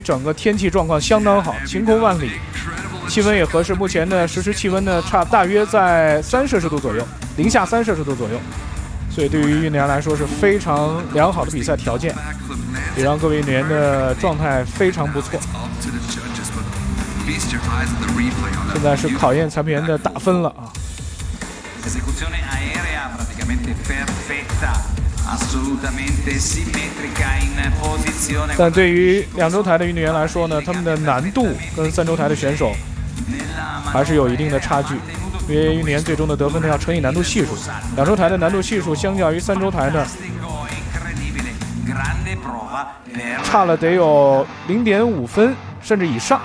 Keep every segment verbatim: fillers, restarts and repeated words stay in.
整个天气状况相当好，晴空万里，气温也合适。目前的实时气温呢，差大约在三摄氏度左右，零下三摄氏度左右，所以对于运动员来说是非常良好的比赛条件，也让各位运动员的状态非常不错。现在是考验裁判员的打分了啊！但对于两周台的运动员来说呢，他们的难度跟三周台的选手还是有一定的差距，因为运动员最终的得分呢要乘以难度系数。两周台的难度系数相较于三周台呢，差了得有 零点五 分甚至以上。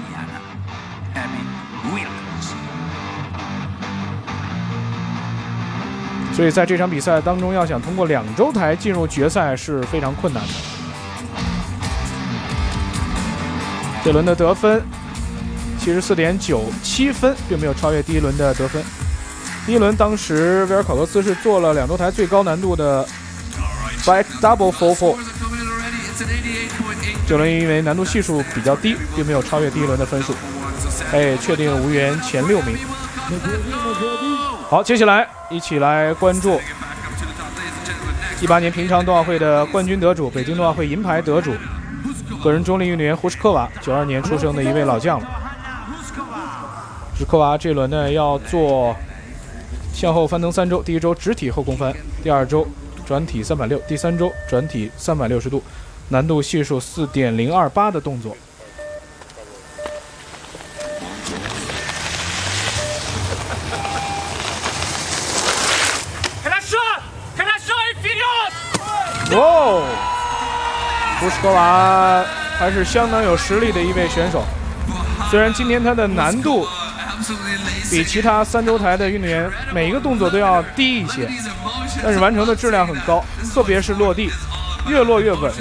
所以在这场比赛当中，要想通过两周台进入决赛是非常困难的。这轮的得分七十四点九七分，并没有超越第一轮的得分。第一轮当时威尔考格斯是做了两周台最高难度的 back double four four， 这轮因为难度系数比较低，并没有超越第一轮的分数，哎，确定无缘前六名。好，接下来一起来关注一八年平昌冬奥会的冠军得主，北京冬奥会银牌得主，个人中立运动员胡什科娃，九二年出生的一位老将了。胡什科娃这轮呢要做向后翻腾三周，第一周直体后空翻，第二周转体三百六十，第三周转体三百六十度，难度系数 四点零二八 的动作。哦，胡什科娃还是相当有实力的一位选手。虽然今天他的难度比其他三周台的运动员每一个动作都要低一些，但是完成的质量很高，特别是落地，越落越稳。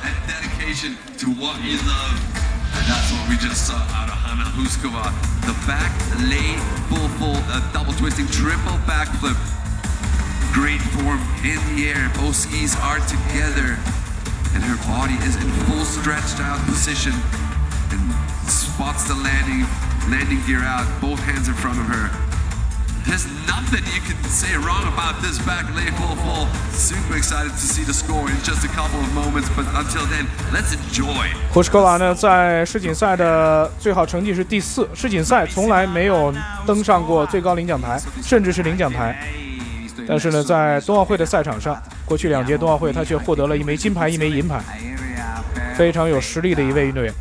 Great form in the air. Both skis are together, and her body is in full stretched out position and spots the landing landing gear out. Both hands in front of her. There's nothing you can say wrong about this back lay full full. Super excited to see the score in just a couple of moments, but until then, let's enjoy. 胡什科娃呢，在世锦赛的最好成绩是第四，世锦赛从来没有登上过最高领奖台，甚至是领奖台。但是呢，在冬奥会的赛场上，过去两届冬奥会他却获得了一枚金牌、一枚银牌，非常有实力的一位运动员。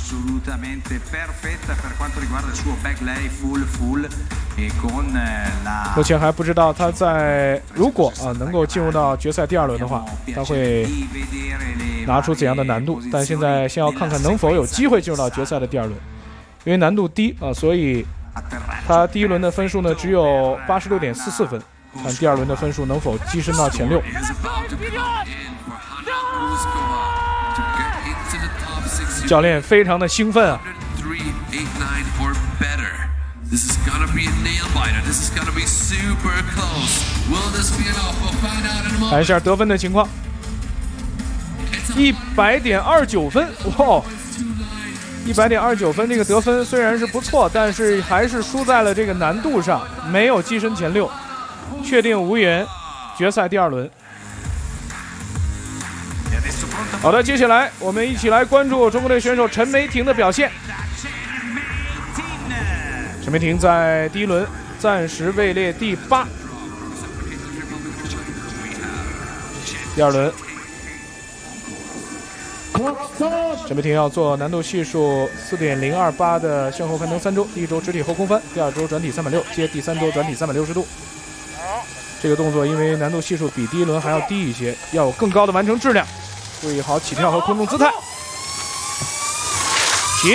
目前还不知道他在如果啊能够进入到决赛第二轮的话，他会拿出怎样的难度？但现在先要看看能否有机会进入到决赛的第二轮，因为难度低啊，所以他第一轮的分数呢只有 八十六点四四 分。看第二轮的分数能否跻身到前六。教练非常的兴奋啊！看一下得分的情况，一百点二九分，哇！一百点二九分，这个得分虽然是不错，但是还是输在了这个难度上，没有跻身前六。确定无缘决赛第二轮。好的，接下来我们一起来关注中国队选手陈梅婷的表现。陈梅婷在第一轮暂时位列第八，第二轮陈梅婷要做难度系数 四点零二八 的向后翻腾三周，第一周直体后空翻，第二周转体三百六十，接第三周转体三百六十度。这个动作因为难度系数比第一轮还要低一些，要有更高的完成质量。注意好起跳和空中姿态。起，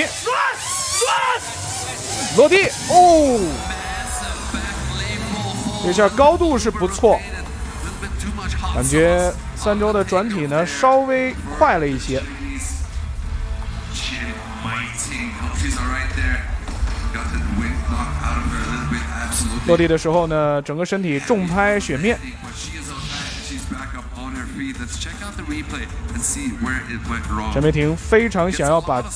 落地，哦，这下高度是不错，感觉三周的转体呢稍微快了一些。落地的时候呢，整个身体重拍雪面， feet. Let's check out the replay and see where it went wrong. 陈梅婷非常想要把